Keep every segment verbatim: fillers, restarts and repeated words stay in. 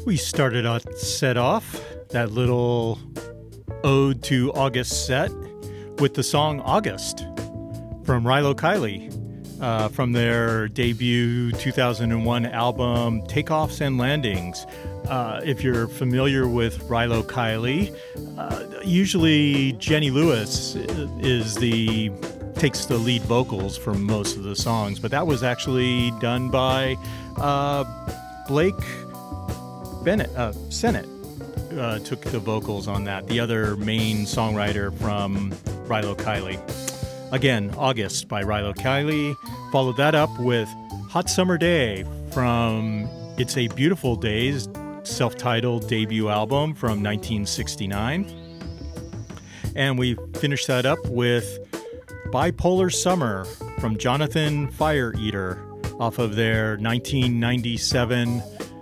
We started out set off that little ode to August set with the song August from Rilo Kiley uh, from their debut two thousand one album Takeoffs and Landings. Uh, if you're familiar with Rilo Kiley, uh, usually Jenny Lewis is the takes the lead vocals for most of the songs, but that was actually done by uh, Blake Bennett, uh, Sennett uh, took the vocals on that, the other main songwriter from Rilo Kiley. Again, August by Rilo Kiley. Followed that up with Hot Summer Day from It's a Beautiful Day's self-titled debut album from nineteen sixty-nine. And we finished that up with Bipolar Summer from Jonathan Fire Eater off of their nineteen ninety-seven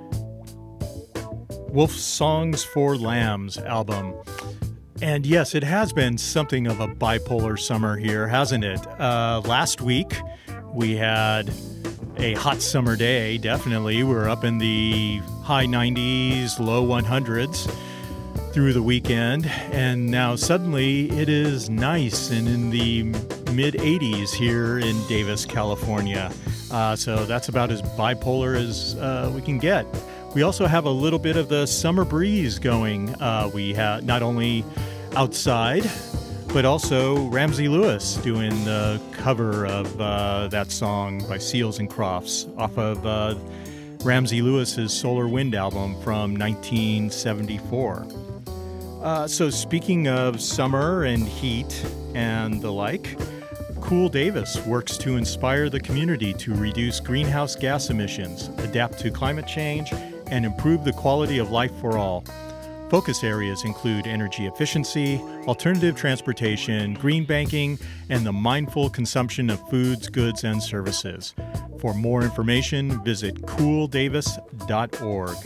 Wolf Songs for Lambs album. And yes, it has been something of a bipolar summer here, hasn't it? Uh, last week, we had a hot summer day, definitely. We were up in the high nineties, low one hundreds through the weekend. And now suddenly it is nice and in the mid eighties here in Davis, California. Uh, so that's about as bipolar as uh, we can get. We also have a little bit of the summer breeze going. Uh, we have not only outside, but also Ramsey Lewis doing the cover of uh, that song by Seals and Crofts off of uh, Ramsey Lewis's Solar Wind album from nineteen seventy-four. Uh, so speaking of summer and heat and the like, Cool Davis works to inspire the community to reduce greenhouse gas emissions, adapt to climate change, and improve the quality of life for all. Focus areas include energy efficiency, alternative transportation, green banking, and the mindful consumption of foods, goods, and services. For more information, visit cool davis dot org.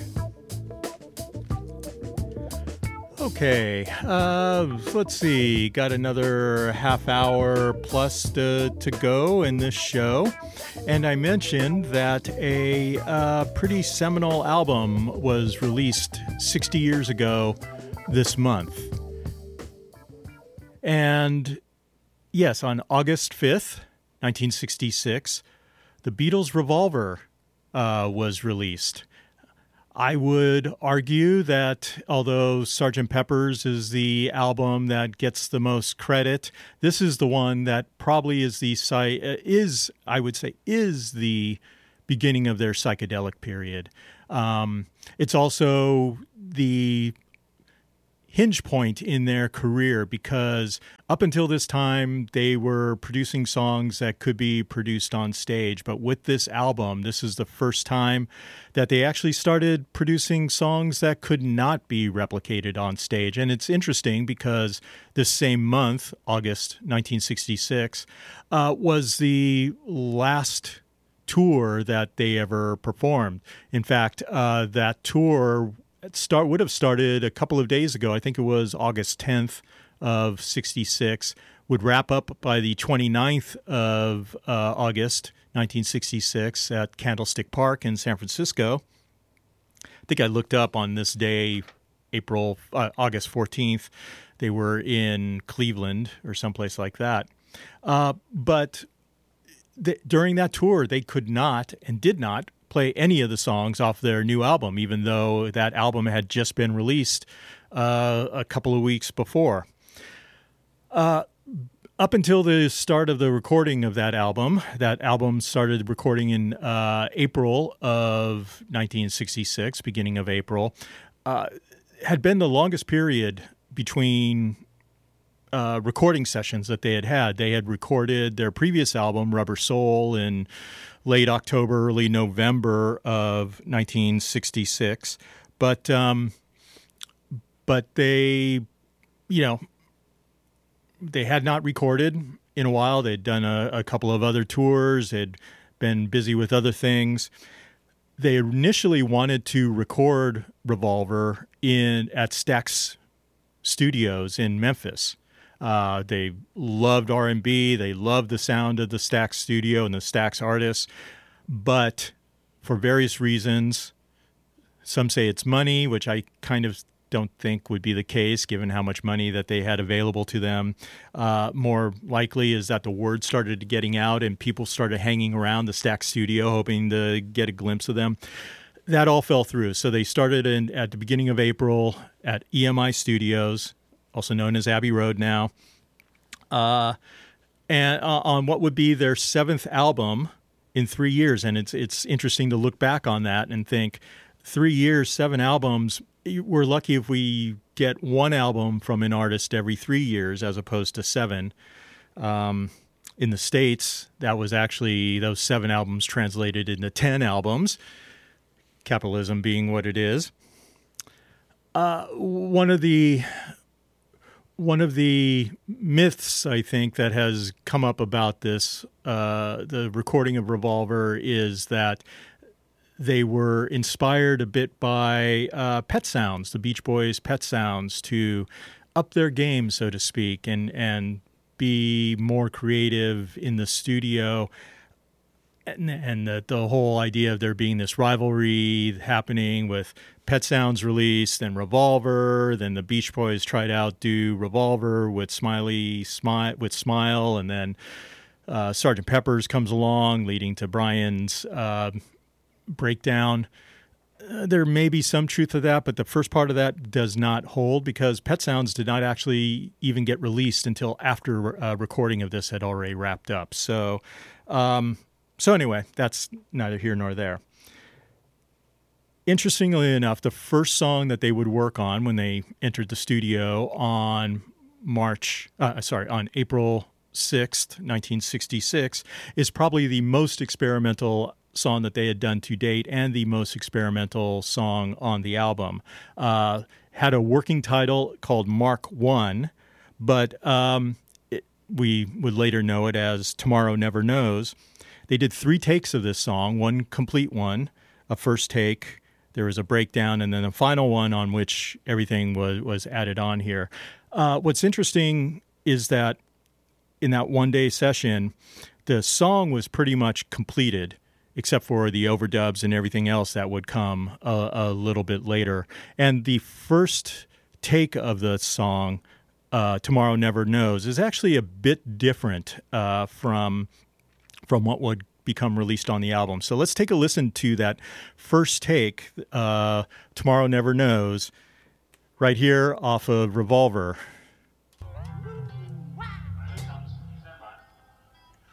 Okay, uh, let's see, got another half hour plus to, to go in this show. And I mentioned that a uh, pretty seminal album was released sixty years ago this month. And yes, on August fifth, nineteen sixty-six, the Beatles' Revolver uh, was released. I would argue that although Sergeant Pepper's is the album that gets the most credit, this is the one that probably is the is I would say is the beginning of their psychedelic period. Um, it's also the hinge point in their career because up until this time they were producing songs that could be produced on stage, but with this album this is the first time that they actually started producing songs that could not be replicated on stage. And it's interesting because this same month, August nineteen sixty-six, uh, was the last tour that they ever performed. In fact, uh, that tour Start would have started a couple of days ago. I think it was August tenth of sixty-six, would wrap up by the twenty-ninth of uh, August nineteen sixty-six at Candlestick Park in San Francisco. I think I looked up on this day, April, uh, August fourteenth, they were in Cleveland or someplace like that. Uh, but th- during that tour, they could not and did not play any of the songs off their new album, even though that album had just been released uh, a couple of weeks before. Uh, up until the start of the recording of that album, that album started recording in uh, April of nineteen sixty-six, beginning of April, uh, had been the longest period between uh, recording sessions that they had had. They had recorded their previous album, Rubber Soul, in late October, early November of nineteen sixty-six. But um, but they, you know, they had not recorded in a while. They'd done a, a couple of other tours. They'd been busy with other things. They initially wanted to record Revolver in at Stax Studios in Memphis. Uh, they loved R and B. They loved the sound of the Stax studio and the Stax artists. But for various reasons, some say it's money, which I kind of don't think would be the case given how much money that they had available to them. Uh, more likely is that the word started getting out and people started hanging around the Stax studio hoping to get a glimpse of them. That all fell through. So they started in at the beginning of April at E M I Studios, also known as Abbey Road now, uh, and uh, on what would be their seventh album in three years. And it's it's interesting to look back on that and think, three years, seven albums. We're lucky if we get one album from an artist every three years as opposed to seven. Um, in the States, that was actually those seven albums translated into ten albums, capitalism being what it is. Uh, one of the one of the myths, I think, that has come up about this, uh, the recording of Revolver, is that they were inspired a bit by uh, Pet Sounds, the Beach Boys' Pet Sounds, to up their game, so to speak, and and be more creative in the studio. And, and the, the whole idea of there being this rivalry happening with Pet Sounds released, then Revolver, then the Beach Boys tried to outdo Revolver with Smiley Smile, with Smile, and then uh, Sergeant Pepper's comes along, leading to Brian's Uh, breakdown. Uh, there may be some truth to that, but the first part of that does not hold because Pet Sounds did not actually even get released until after uh, recording of this had already wrapped up. So, um, so anyway, that's neither here nor there. Interestingly enough, the first song that they would work on when they entered the studio on March, uh, sorry, on April sixth, nineteen sixty-six, is probably the most experimental song that they had done to date and the most experimental song on the album. Uh, had a working title called Mark One, but um, it, we would later know it as Tomorrow Never Knows. They did three takes of this song, one complete one, a first take, there was a breakdown, and then a final one on which everything was, was added on here. Uh, what's interesting is that in that one-day session, the song was pretty much completed, except for the overdubs and everything else that would come a, a little bit later. And the first take of the song, uh, Tomorrow Never Knows, is actually a bit different uh, from, from what would become released on the album. So let's take a listen to that first take, uh, Tomorrow Never Knows, right here off of Revolver.